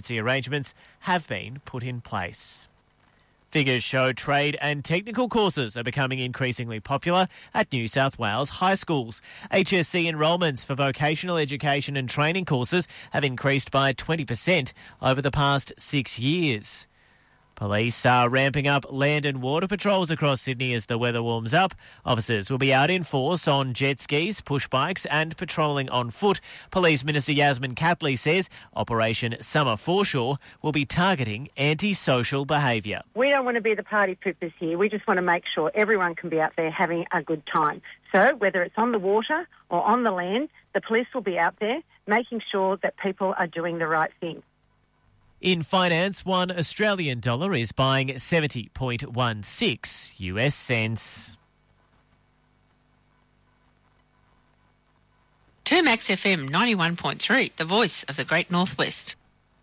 emergency arrangements have been put in place. Figures show trade and technical courses are becoming increasingly popular at New South Wales high schools. HSC enrolments for vocational education and training courses have increased by 20% over the past 6 years. Police are ramping up land and water patrols across Sydney as the weather warms up. Officers will be out in force on jet skis, push bikes and patrolling on foot. Police Minister Yasmin Catley says Operation Summer Foreshore will be targeting antisocial behaviour. We don't want to be the party poopers here. We just want to make sure everyone can be out there having a good time. So whether it's on the water or on the land, the police will be out there making sure that people are doing the right thing. In finance, $1 Australian dollar is buying 70.16 US cents. 2Max FM 91.3, the voice of the Great Northwest.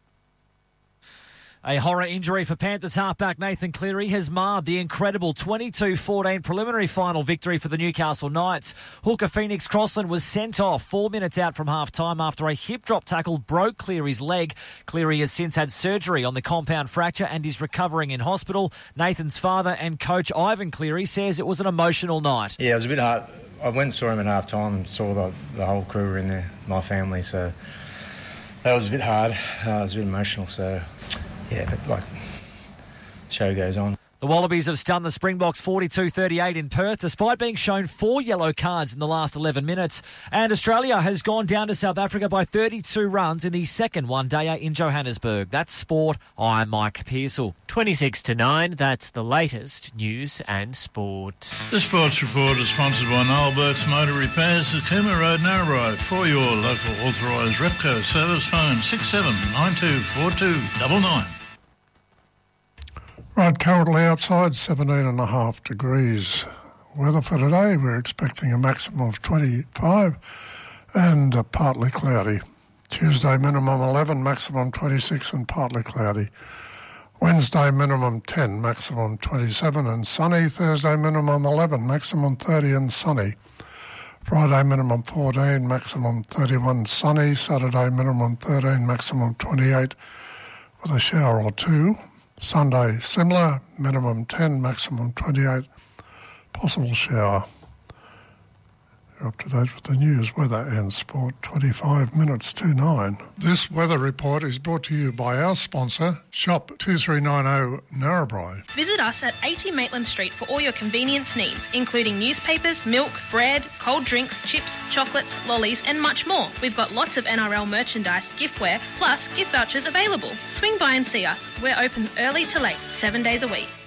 A horror injury for Panthers halfback Nathan Cleary has marred the incredible 22-14 preliminary final victory for the Newcastle Knights. Hooker Phoenix Crossland was sent off 4 minutes out from half-time after a hip drop tackle broke Cleary's leg. Cleary has since had surgery on the compound fracture and is recovering in hospital. Nathan's father and coach Ivan Cleary says it was an emotional night. Yeah, it was a bit hard. I went and saw him at half-time and saw the whole crew were in there, my family, so that was a bit hard. It was a bit emotional, so... yeah, but show goes on. The Wallabies have stunned the Springboks 42-38 in Perth, despite being shown 4 yellow cards in the last 11 minutes. And Australia has gone down to South Africa by 32 runs in the second one-dayer in Johannesburg. That's sport. I'm Mike Pearsall. 26-9, that's the latest news and sport. The Sports Report is sponsored by Noel Burt's Motor Repairs at Cooma Road, Narrabri. For your local authorised Repco service, phone 67924299. Right, currently outside 17.5 degrees. Weather for today, we're expecting a maximum of 25 and partly cloudy. Tuesday minimum 11, maximum 26 and partly cloudy. Wednesday minimum 10, maximum 27 and sunny. Thursday minimum 11, maximum 30 and sunny. Friday minimum 14, maximum 31 sunny. Saturday minimum 13, maximum 28 with a shower or two. Sunday, similar, minimum 10, maximum 28, possible shower. You're up to date with the news, weather and sport, 25 minutes to 9. This weather report is brought to you by our sponsor, Shop 2390 Narrabri. Visit us at 80 Maitland Street for all your convenience needs, including newspapers, milk, bread, cold drinks, chips, chocolates, lollies and much more. We've got lots of NRL merchandise, giftware, plus gift vouchers available. Swing by and see us. We're open early to late, 7 days a week.